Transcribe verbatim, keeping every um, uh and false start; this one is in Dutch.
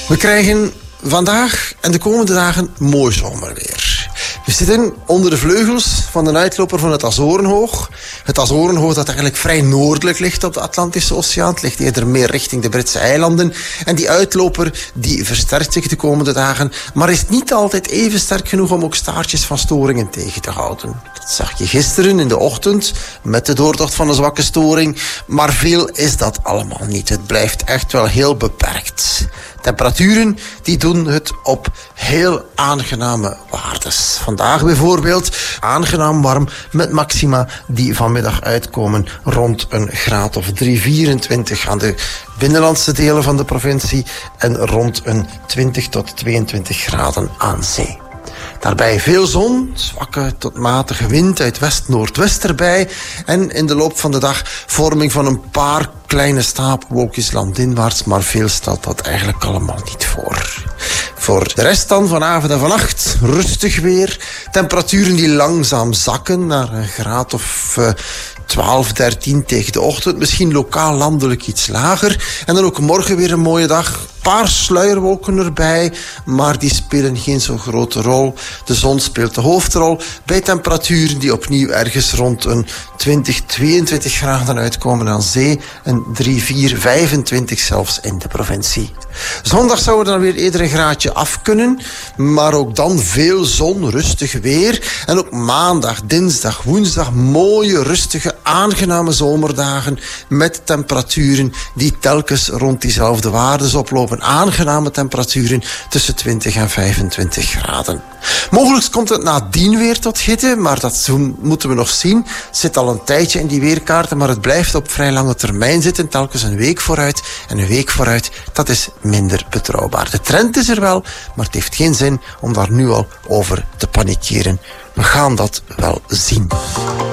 We krijgen vandaag en de komende dagen mooi zomerweer. We zitten onder de vleugels van de uitloper van het Azorenhoog. Het Azorenhoog dat eigenlijk vrij noordelijk ligt op de Atlantische Oceaan. Het ligt eerder meer richting de Britse eilanden. En die uitloper die versterkt zich de komende dagen, maar is niet altijd even sterk genoeg om ook staartjes van storingen tegen te houden. Dat zag je gisteren in de ochtend met de doortocht van een zwakke storing. Maar veel is dat allemaal niet. Het blijft echt wel heel beperkt. Temperaturen die doen het op heel aangename waardes. Vandaag bijvoorbeeld aangenaam warm met maxima die vanmiddag uitkomen rond een graad of drie, vierentwintig aan de binnenlandse delen van de provincie en rond een twintig tot tweeëntwintig graden aan zee. Daarbij veel zon, zwakke tot matige wind uit west-noordwest erbij. En in de loop van de dag vorming van een paar kleine stapelwolkjes landinwaarts. Maar veel stelt dat eigenlijk allemaal niet voor. Voor de rest dan vanavond en vannacht rustig weer. Temperaturen die langzaam zakken naar een graad of uh, twaalf, dertien tegen de ochtend. Misschien lokaal landelijk iets lager. En dan ook morgen weer een mooie dag. Een paar sluierwolken erbij, maar die spelen geen zo grote rol. De zon speelt de hoofdrol bij temperaturen die opnieuw ergens rond een twintig, tweeëntwintig graden uitkomen aan zee en drie, vier, vijfentwintig zelfs in de provincie. Zondag zou er dan weer eerder een graadje af kunnen, maar ook dan veel zon, rustig weer. En ook maandag, dinsdag, woensdag mooie, rustige, aangename zomerdagen met temperaturen die telkens rond diezelfde waardes oplopen. Aangename temperaturen tussen twintig en vijfentwintig graden. Mogelijk komt het nadien weer tot hitte, maar dat moeten we nog zien. Het zit al een tijdje in die weerkaarten, maar het blijft op vrij lange termijn zitten, telkens een week vooruit. En een week vooruit, dat is minder betrouwbaar. De trend is er wel, maar het heeft geen zin om daar nu al over te panikeren. We gaan dat wel zien.